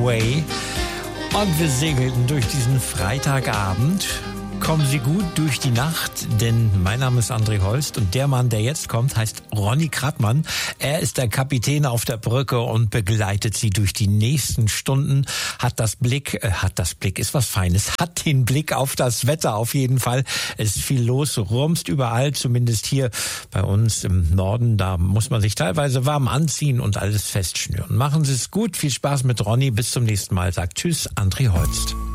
Away. Und wir segelten durch diesen Freitagabend. Kommen Sie gut durch die Nacht, denn mein Name ist André Holst und der Mann, der jetzt kommt, heißt Ronny Krattmann. Er ist der Kapitän auf der Brücke und begleitet Sie durch die nächsten Stunden. Hat ist was Feines, hat den Blick auf das Wetter auf jeden Fall. Es ist viel los, rumst überall, zumindest hier bei uns im Norden. Da muss man sich teilweise warm anziehen und alles festschnüren. Machen Sie es gut, viel Spaß mit Ronny, bis zum nächsten Mal. Sagt Tschüss, André Holst.